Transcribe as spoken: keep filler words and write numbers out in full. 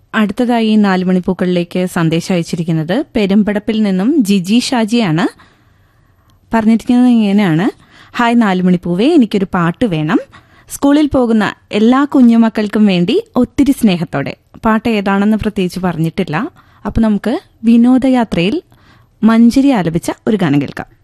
അടുത്തതായി നാലുമണിപ്പൂക്കളിലേക്ക് സന്ദേശം അയച്ചിരിക്കുന്നത് പെരുമ്പടപ്പിൽ നിന്നും ജിജി ഷാജിയാണ്. പറഞ്ഞിരിക്കുന്നത് ഇങ്ങനെയാണ്: ഹായ് നാലുമണിപ്പൂവേ, എനിക്കൊരു പാട്ട് വേണം. സ്കൂളിൽ പോകുന്ന എല്ലാ കുഞ്ഞുമക്കൾക്കും വേണ്ടി ഒത്തിരി സ്നേഹത്തോടെ. പാട്ട് ഏതാണെന്ന് പ്രത്യേകിച്ച് പറഞ്ഞിട്ടില്ല. അപ്പൊ നമുക്ക് വിനോദയാത്രയിൽ മഞ്ജരി ആലപിച്ച ഒരു ഗാനം കേൾക്കാം.